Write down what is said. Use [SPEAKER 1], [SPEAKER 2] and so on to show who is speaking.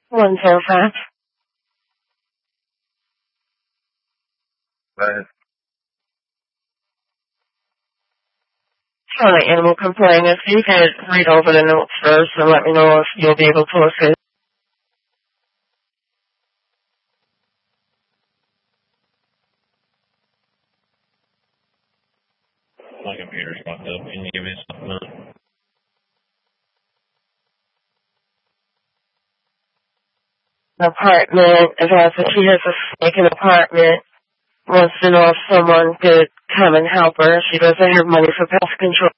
[SPEAKER 1] 105.
[SPEAKER 2] But
[SPEAKER 1] Trying to animal complaint. If you could read over the notes first and let me know if you'll be able to assist.
[SPEAKER 3] My computer's fucked up. Can you give me something else?
[SPEAKER 1] Apartment, if she has a vacant apartment, wants to know if someone could come and help her. She doesn't have money for pest control.